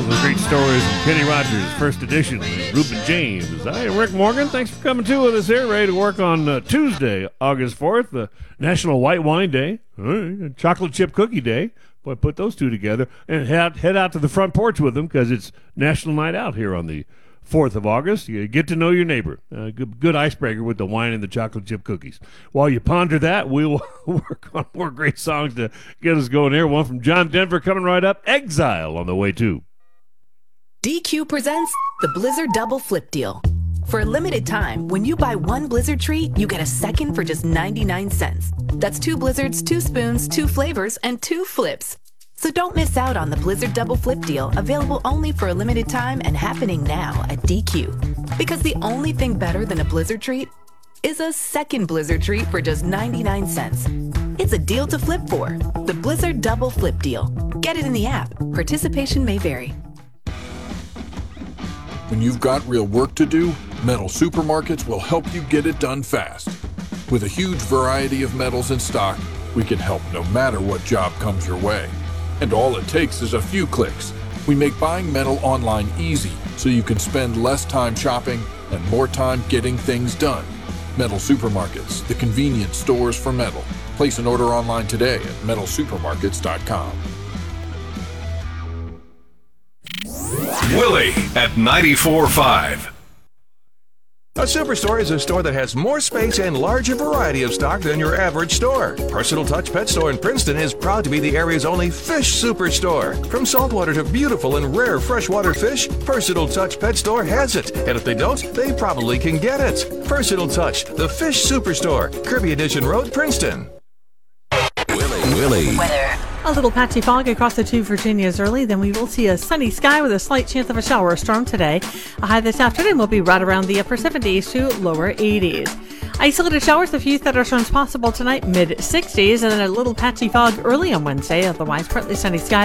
Those are great stories from Kenny Rogers, First Edition, and Reuben James. I am Rick Morgan. Thanks for coming to with us here. Ready to work on Tuesday, August 4th, National White Wine Day, Chocolate Chip Cookie Day. Boy, put those two together and head out to the front porch with them because it's National Night Out here on the 4th of August. You get to know your neighbor. Good icebreaker with the wine and the chocolate chip cookies. While you ponder that, we will work on more great songs to get us going here. One from John Denver coming right up. Exile on the way too. DQ presents the Blizzard Double Flip Deal. For a limited time, when you buy one Blizzard treat, you get a second for just 99 cents. That's 2 Blizzards, 2 spoons, 2 flavors, and 2 flips. So don't miss out on the Blizzard Double Flip Deal, available only for a limited time and happening now at DQ. Because the only thing better than a Blizzard treat is a second Blizzard treat for just 99 cents. It's a deal to flip for. The Blizzard Double Flip Deal. Get it in the app. Participation may vary. When you've got real work to do, Metal Supermarkets will help you get it done fast. With a huge variety of metals in stock, we can help no matter what job comes your way. And all it takes is a few clicks. We make buying metal online easy so you can spend less time shopping and more time getting things done. Metal Supermarkets, the convenience stores for metal. Place an order online today at metalsupermarkets.com. Willie at 94.5. A superstore is a store that has more space and larger variety of stock than your average store. Personal Touch Pet Store in Princeton is proud to be the area's only fish superstore. From saltwater to beautiful and rare freshwater fish, Personal Touch Pet Store has it. And if they don't, they probably can get it. Personal Touch, the fish superstore, Kirby Edition Road, Princeton. Willie. Weather. A little patchy fog across the two Virginias early, then we will see a sunny sky with a slight chance of a shower or storm today. A high this afternoon will be right around the upper 70s to lower 80s. Isolated showers, a few thunderstorms possible tonight, mid 60s, and then a little patchy fog early on Wednesday, otherwise partly sunny skies.